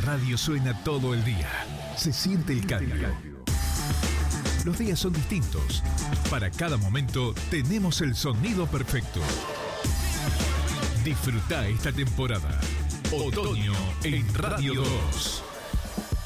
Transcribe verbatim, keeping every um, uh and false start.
radio suena todo el día. Se siente el cambio. Los días son distintos. Para cada momento tenemos el sonido perfecto. Disfruta esta temporada. Otoño en Radio dos.